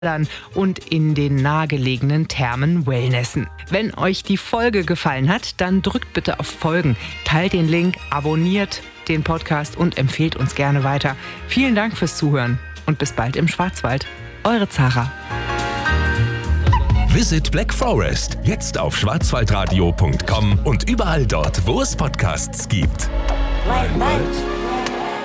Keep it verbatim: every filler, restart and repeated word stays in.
und in den nahegelegenen Thermen Wellnessen. Wenn euch die Folge gefallen hat, dann drückt bitte auf Folgen, teilt den Link, abonniert den Podcast und empfehlt uns gerne weiter. Vielen Dank fürs Zuhören und bis bald im Schwarzwald. Eure Zara. Visit Black Forest, jetzt auf schwarzwaldradio punkt com und überall dort, wo es Podcasts gibt. Rheinwald.